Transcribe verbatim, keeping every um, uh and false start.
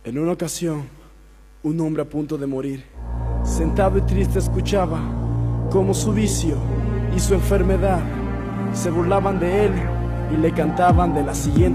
En una ocasión, un hombre a punto de morir, sentado y triste, escuchaba cómo su vicio y su enfermedad se burlaban de él y le cantaban de la siguiente